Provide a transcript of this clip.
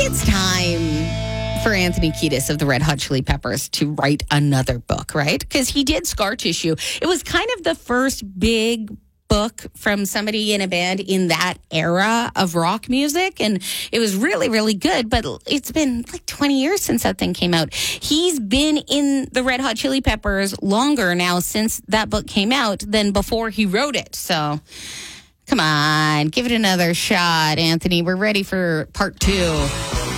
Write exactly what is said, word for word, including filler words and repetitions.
it's time for Anthony Kiedis of the Red Hot Chili Peppers to write another book, right? Because he did Scar Tissue. It was kind of the first big book from somebody in a band in that era of rock music, and it was really, really good, but it's been like twenty years since that thing came out. He's been in the Red Hot Chili Peppers longer now since that book came out than before he wrote it, so come on, give it another shot, Anthony. We're ready for part two.